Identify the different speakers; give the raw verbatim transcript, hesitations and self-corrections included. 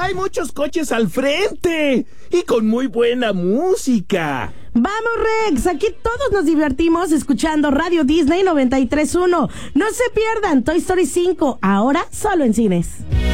Speaker 1: hay muchos coches al frente y con muy buena música.
Speaker 2: Vamos, Rex, aquí todos nos divertimos escuchando Radio Disney noventa y tres punto uno. No se pierdan Toy Story cinco, ahora solo en cines.